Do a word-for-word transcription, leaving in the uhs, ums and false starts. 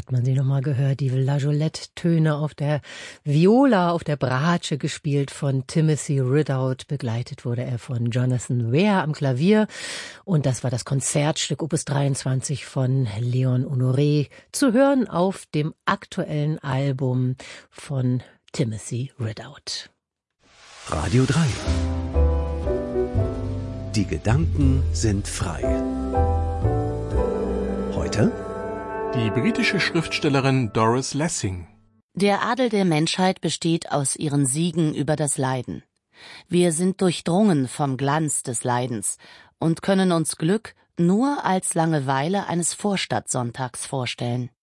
hat man sie nochmal gehört, die Flageoletttöne auf der Viola, auf der Bratsche, gespielt von Timothy Ridout. Begleitet wurde er von Jonathan Ware am Klavier. Und das war das Konzertstück Opus dreiundzwanzig von Léon Honoré, zu hören auf dem aktuellen Album von Timothy Ridout. Radio drei. Die Gedanken sind frei. Heute die britische Schriftstellerin Doris Lessing. Der Adel der Menschheit besteht aus ihren Siegen über das Leiden. Wir sind durchdrungen vom Glanz des Leidens und können uns Glück nur als Langeweile eines Vorstadtsonntags vorstellen.